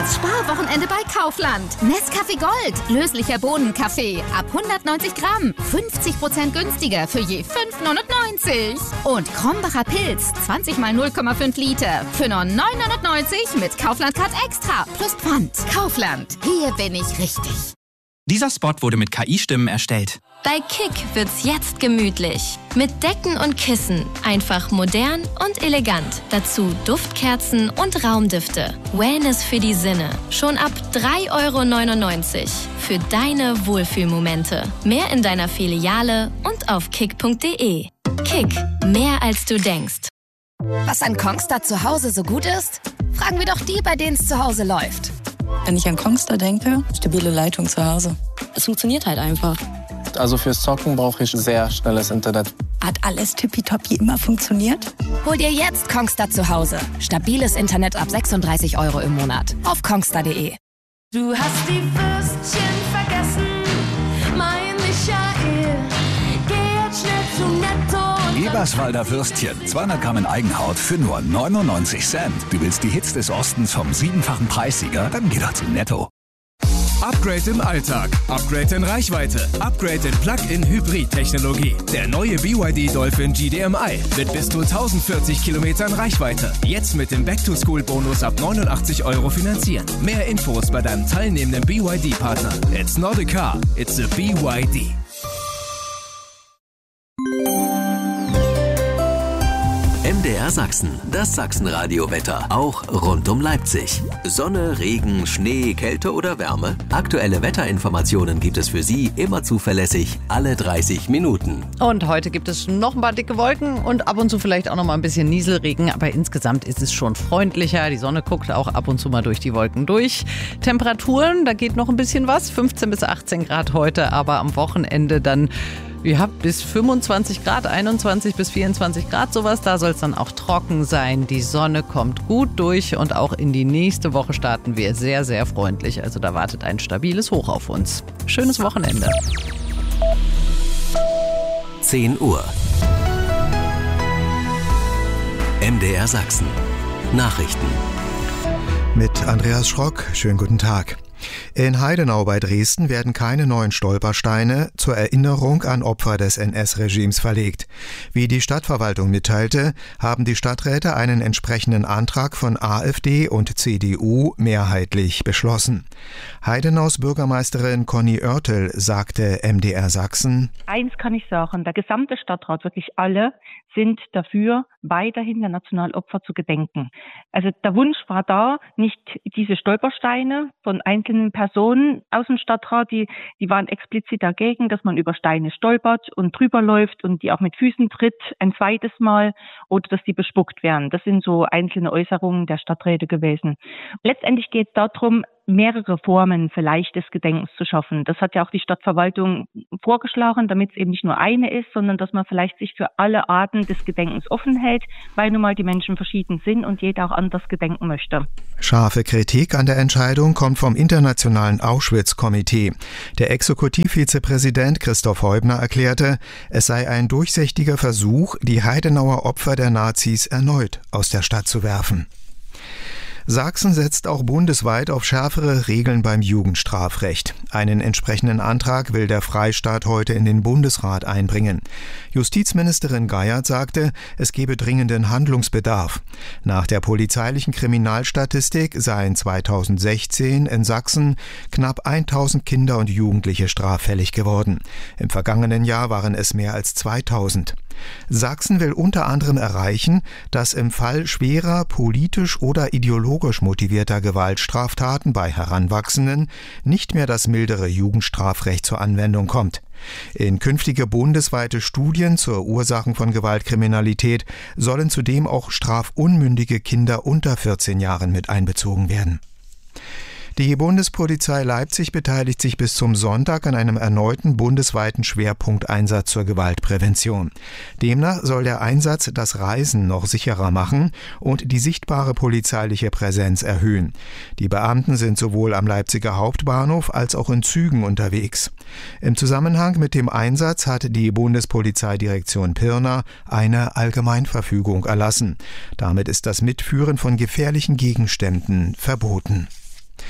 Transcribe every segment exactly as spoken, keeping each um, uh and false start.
Das Sparwochenende bei Kaufland. Nescafé Gold, löslicher Bohnenkaffee, ab hundertneunzig Gramm, fünfzig Prozent günstiger für je fünf neunundneunzig. Und Krombacher Pilz, zwanzig mal null Komma fünf Liter, für nur neun neunundneunzig mit Kaufland Card Extra plus Pfand. Kaufland, hier bin ich richtig. Dieser Spot wurde mit K I-Stimmen erstellt. Bei Kick wird's jetzt gemütlich. Mit Decken und Kissen. Einfach modern und elegant. Dazu Duftkerzen und Raumdüfte. Wellness für die Sinne. Schon ab drei Euro neunundneunzig. Für deine Wohlfühlmomente. Mehr in deiner Filiale und auf kick punkt de. Kick. Mehr als du denkst. Was an Kongstar zu Hause so gut ist? Fragen wir doch die, bei denen es zu Hause läuft. Wenn ich an Kongstar denke, stabile Leitung zu Hause. Es funktioniert halt einfach. Also fürs Zocken brauche ich sehr schnelles Internet. Hat alles tippitoppi immer funktioniert? Hol dir jetzt Kongstar zu Hause. Stabiles Internet ab sechsunddreißig Euro im Monat. Auf kongstar punkt de. Du hast die Würstchen vergessen, mein Michael. Geh jetzt schnell zu Netto. Eberswalder Würstchen, zweihundert Gramm in Eigenhaut für nur neunundneunzig Cent. Du willst die Hits des Ostens vom siebenfachen Preissieger? Dann geh doch zu Netto. Upgrade im Alltag, Upgrade in Reichweite, Upgrade in Plug-in-Hybrid-Technologie. Der neue B Y D Dolphin G D M I mit bis zu tausendvierzig Kilometern Reichweite. Jetzt mit dem Back-to-School-Bonus ab neunundachtzig Euro finanzieren. Mehr Infos bei deinem teilnehmenden B Y D-Partner. It's not a car, it's a B Y D. M D R Sachsen, das Sachsenradio-Wetter, auch rund um Leipzig. Sonne, Regen, Schnee, Kälte oder Wärme? Aktuelle Wetterinformationen gibt es für Sie immer zuverlässig, alle dreißig Minuten. Und heute gibt es noch ein paar dicke Wolken und ab und zu vielleicht auch noch mal ein bisschen Nieselregen, aber insgesamt ist es schon freundlicher. Die Sonne guckt auch ab und zu mal durch die Wolken durch. Temperaturen, da geht noch ein bisschen was, fünfzehn bis achtzehn Grad heute, aber am Wochenende dann Ihr habt bis fünfundzwanzig Grad, einundzwanzig bis vierundzwanzig Grad sowas. Da soll es dann auch trocken sein. Die Sonne kommt gut durch und auch in die nächste Woche starten wir sehr, sehr freundlich. Also da wartet ein stabiles Hoch auf uns. Schönes Wochenende. zehn Uhr. M D R Sachsen. Nachrichten. Mit Andreas Schrock. Schönen guten Tag. In Heidenau bei Dresden werden keine neuen Stolpersteine zur Erinnerung an Opfer des N S-Regimes verlegt. Wie die Stadtverwaltung mitteilte, haben die Stadträte einen entsprechenden Antrag von AfD und C D U mehrheitlich beschlossen. Heidenaus Bürgermeisterin Conny Oertel sagte M D R Sachsen: Eins kann ich sagen, der gesamte Stadtrat, wirklich alle, sind dafür, weiterhin der Nationalopfer zu gedenken. Also der Wunsch war da, nicht diese Stolpersteine von einzelnen Personen aus dem Stadtrat, die, die waren explizit dagegen, dass man über Steine stolpert und drüber läuft und die auch mit Füßen tritt ein zweites Mal oder dass die bespuckt werden. Das sind so einzelne Äußerungen der Stadträte gewesen. Letztendlich geht es darum, mehrere Formen vielleicht des Gedenkens zu schaffen. Das hat ja auch die Stadtverwaltung vorgeschlagen, damit es eben nicht nur eine ist, sondern dass man vielleicht sich für alle Arten des Gedenkens offen hält, weil nun mal die Menschen verschieden sind und jeder auch anders gedenken möchte. Scharfe Kritik an der Entscheidung kommt vom Internationalen Auschwitz-Komitee. Der Exekutivvizepräsident Christoph Heubner erklärte, es sei ein durchsichtiger Versuch, die Heidenauer Opfer der Nazis erneut aus der Stadt zu werfen. Sachsen setzt auch bundesweit auf schärfere Regeln beim Jugendstrafrecht. Einen entsprechenden Antrag will der Freistaat heute in den Bundesrat einbringen. Justizministerin Geiert sagte, es gebe dringenden Handlungsbedarf. Nach der polizeilichen Kriminalstatistik seien zweitausendsechzehn in Sachsen knapp tausend Kinder und Jugendliche straffällig geworden. Im vergangenen Jahr waren es mehr als zweitausend. Sachsen will unter anderem erreichen, dass im Fall schwerer politisch oder ideologisch motivierter Gewaltstraftaten bei Heranwachsenden nicht mehr das mildere Jugendstrafrecht zur Anwendung kommt. In künftige bundesweite Studien zur Ursachen von Gewaltkriminalität sollen zudem auch strafunmündige Kinder unter vierzehn Jahren mit einbezogen werden. Die Bundespolizei Leipzig beteiligt sich bis zum Sonntag an einem erneuten bundesweiten Schwerpunkteinsatz zur Gewaltprävention. Demnach soll der Einsatz das Reisen noch sicherer machen und die sichtbare polizeiliche Präsenz erhöhen. Die Beamten sind sowohl am Leipziger Hauptbahnhof als auch in Zügen unterwegs. Im Zusammenhang mit dem Einsatz hat die Bundespolizeidirektion Pirna eine Allgemeinverfügung erlassen. Damit ist das Mitführen von gefährlichen Gegenständen verboten.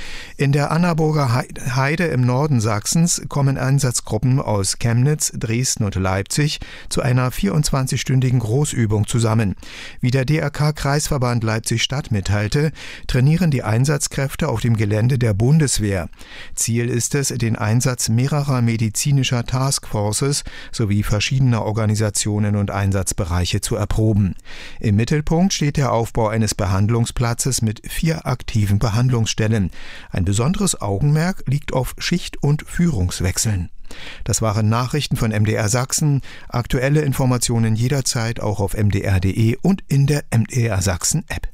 In der Annaburger Heide im Norden Sachsens kommen Einsatzgruppen aus Chemnitz, Dresden und Leipzig zu einer vierundzwanzigstündigen Großübung zusammen. Wie der D R K-Kreisverband Leipzig-Stadt mitteilte, trainieren die Einsatzkräfte auf dem Gelände der Bundeswehr. Ziel ist es, den Einsatz mehrerer medizinischer Taskforces sowie verschiedener Organisationen und Einsatzbereiche zu erproben. Im Mittelpunkt steht der Aufbau eines Behandlungsplatzes mit vier aktiven Behandlungsstellen. Ein besonderes Augenmerk liegt auf Schicht- und Führungswechseln. Das waren Nachrichten von M D R Sachsen. Aktuelle Informationen jederzeit auch auf m d r punkt d e und in der M D R Sachsen App.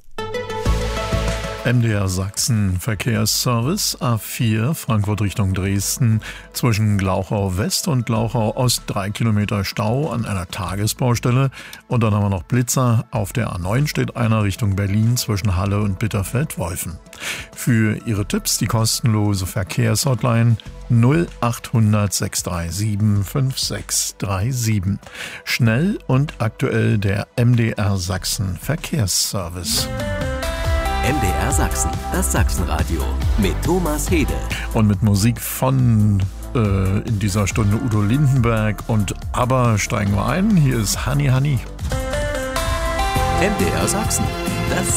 M D R Sachsen Verkehrsservice A vier Frankfurt Richtung Dresden. Zwischen Glauchau West und Glauchau Ost drei Kilometer Stau an einer Tagesbaustelle. Und dann haben wir noch Blitzer. Auf der A neun steht einer Richtung Berlin zwischen Halle und Bitterfeld-Wolfen. Für Ihre Tipps die kostenlose Verkehrshotline null achthundert sechs drei sieben fünf sechs drei sieben. Schnell und aktuell der M D R Sachsen Verkehrsservice. M D R Sachsen, das Sachsenradio mit Thomas Hede. Und mit Musik von äh, in dieser Stunde Udo Lindenberg und ABBA steigen wir ein. Hier ist Honey Honey. M D R Sachsen, das